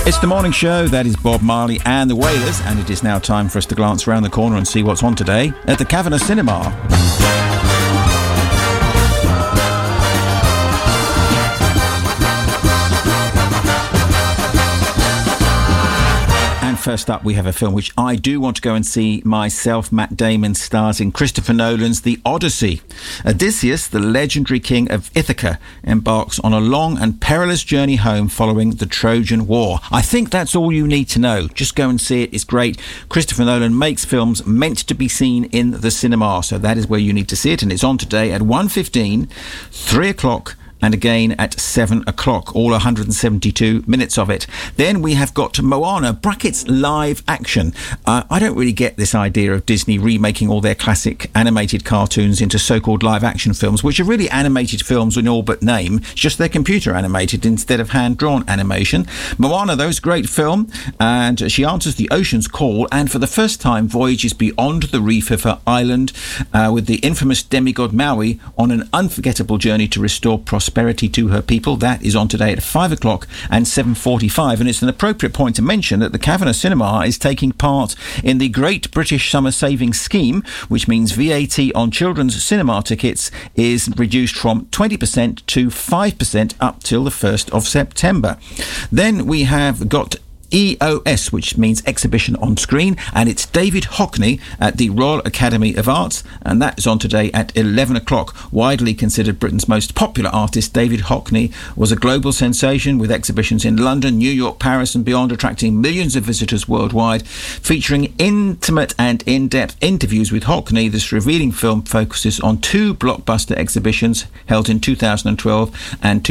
It's the morning show. That is Bob Marley and the Wailers, and it is now time for us to glance around the corner and see what's on today at the Kavanagh Cinema. First up, we have a film which I do want to go and see myself. Matt Damon stars in Christopher Nolan's The Odyssey. Odysseus, the legendary king of Ithaca, embarks on a long and perilous journey home following the Trojan War. I think that's all you need to know. Just go and see it. It's great. Christopher Nolan makes films meant to be seen in the cinema, so that is where you need to see it, and it's on today at 1:15, 3 o'clock, and again at 7 o'clock, all 172 minutes of it. Then we have got Moana, brackets live action. I don't really get this idea of Disney remaking all their classic animated cartoons into so-called live action films, which are really animated films in all but name. It's just they're computer animated instead of hand-drawn animation. Moana, though, is a great film, and she answers the ocean's call, and for the first time voyages beyond the reef of her island with the infamous demigod Maui on an unforgettable journey to restore prosperity to her people. That is on today at 5 o'clock and 7:45, and it's an appropriate point to mention that the Kavanagh Cinema is taking part in the Great British Summer Savings Scheme, which means VAT on children's cinema tickets is reduced from 20% to 5% up till the 1st of September. Then we have got EOS, which means exhibition on screen, and it's David Hockney at the Royal Academy of Arts, and that is on today at 11 o'clock. Widely considered Britain's most popular artist, David Hockney was a global sensation with exhibitions in London, New York, Paris and beyond, attracting millions of visitors worldwide. Featuring intimate and in-depth interviews with Hockney, this revealing film focuses on two blockbuster exhibitions held in 2012 and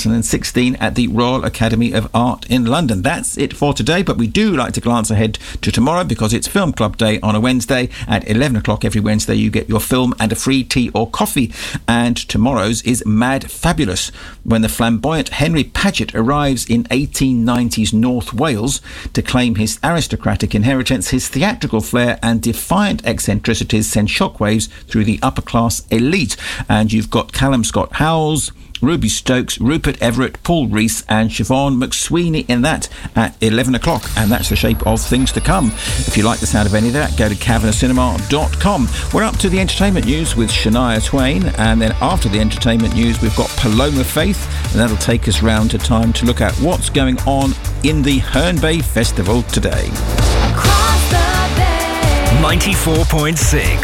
2016 at the Royal Academy of Art in London. That's it for today, but we do like to glance ahead to tomorrow because it's Film Club Day on a Wednesday at 11 o'clock. Every Wednesday you get your film and a free tea or coffee, and tomorrow's is Mad Fabulous, when the flamboyant Henry Paget arrives in 1890s North Wales to claim his aristocratic inheritance. His theatrical flair and defiant eccentricities send shockwaves through the upper class elite, and you've got Callum Scott Howells, Ruby Stokes, Rupert Everett, Paul Rees and Siobhan McSweeney in that at 11 o'clock, and that's the shape of things to come. If you like the sound of any of that, go to kavanaghcinema.com. We're up to the entertainment news with Shania Twain, and then after the entertainment news we've got Paloma Faith, and that'll take us round to time to look at what's going on in the Herne Bay Festival today. 94.6